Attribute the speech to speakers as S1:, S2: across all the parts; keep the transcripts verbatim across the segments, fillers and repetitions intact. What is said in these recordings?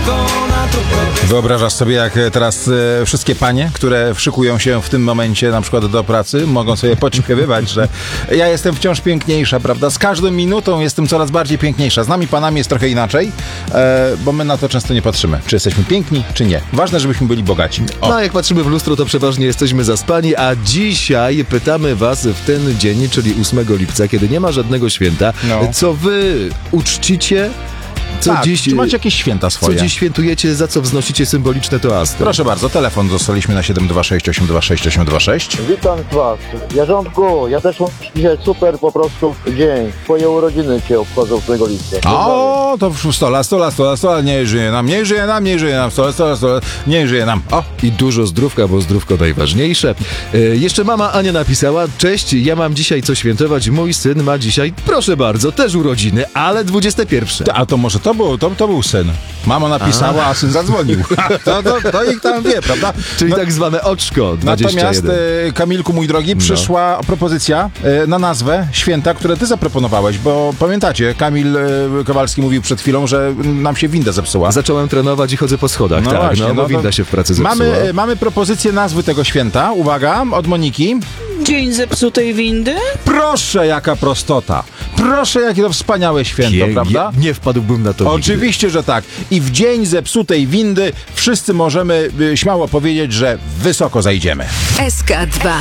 S1: Wyobrażasz sobie, jak teraz e, wszystkie panie, które szykują się w tym momencie na przykład do pracy, mogą sobie podśpiewywać, że ja jestem wciąż piękniejsza, prawda? Z każdą minutą jestem coraz bardziej piękniejsza. Z nami panami jest trochę inaczej, e, bo my na to często nie patrzymy, czy jesteśmy piękni, czy nie. Ważne, żebyśmy byli bogaci. O.
S2: No, jak patrzymy w lustro, to przeważnie jesteśmy zaspani, a dzisiaj pytamy was w ten dzień, czyli ósmego lipca, kiedy nie ma żadnego święta,
S1: No.
S2: co wy uczcicie? Co
S1: Tak,
S2: dziś,
S1: czy macie jakieś święta
S2: co
S1: swoje?
S2: dziś świętujecie, za co wznosicie symboliczne toasty?
S1: Proszę bardzo, telefon dostaliśmy na siedem dwa sześć osiem dwa sześć osiem dwa sześć.
S3: Witam was. Jarząbku, ja też mam dzisiaj super po prostu dzień. Twoje urodziny cię obchodzą ósmego lipca.
S1: O, to sto lat, sto lat, sto lat, sto lat, nie żyje nam, nie żyje nam, nie żyje nam, sto lat, sto lat, sto lat, nie żyje nam. O,
S2: I dużo zdrówka, bo zdrówko najważniejsze. E, jeszcze mama Ania napisała: cześć, ja mam dzisiaj co świętować, mój syn ma dzisiaj, proszę bardzo, też urodziny, ale dwudzieste pierwsze.
S1: a to może to był, to, to był syn. Mama napisała, a, a syn zadzwonił. To, to, to ich tam wie, prawda?
S2: Czyli
S1: No,
S2: tak zwane oczko dwadzieścia jeden.
S1: Natomiast, e, Kamilku, mój drogi, przyszła propozycja e, na nazwę święta, które ty zaproponowałeś, bo pamiętacie, Kamil e, Kowalski mówił przed chwilą, że nam się winda zepsuła.
S2: Zacząłem trenować i chodzę po schodach,
S1: No
S2: tak,
S1: właśnie,
S2: no, bo
S1: no to
S2: winda się w pracy zepsuła.
S1: Mamy, e, mamy propozycję nazwy tego święta. Uwaga, od Moniki.
S4: Dzień zepsutej windy?
S1: Proszę, jaka prostota. Proszę, jakie to wspaniałe święto,
S2: Je-
S1: prawda?
S2: je- nie wpadłbym na to nigdy.
S1: Oczywiście, że tak. I w dzień zepsutej windy wszyscy możemy y, śmiało powiedzieć, że wysoko zajdziemy.
S5: S K dwa.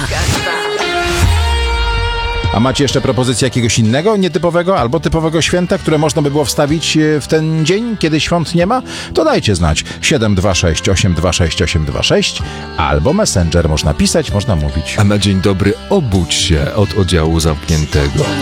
S1: A macie jeszcze propozycję jakiegoś innego, nietypowego albo typowego święta, które można by było wstawić y, w ten dzień, kiedy świąt nie ma? To dajcie znać. siedem dwa sześć osiem dwa sześć osiem dwa sześć albo Messenger. Można pisać, można mówić.
S2: A na dzień dobry obudź się od oddziału zamkniętego.